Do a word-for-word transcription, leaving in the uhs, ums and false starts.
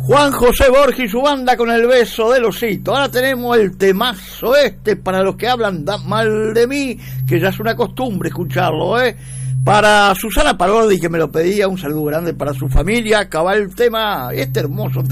Juan José Borges y su banda con el beso del osito. Ahora tenemos el temazo este para los que hablan mal de mí, que ya es una costumbre escucharlo, ¿eh? Para Susana Parodi, que me lo pedía, un saludo grande para su familia. Acaba el tema, este hermoso tema.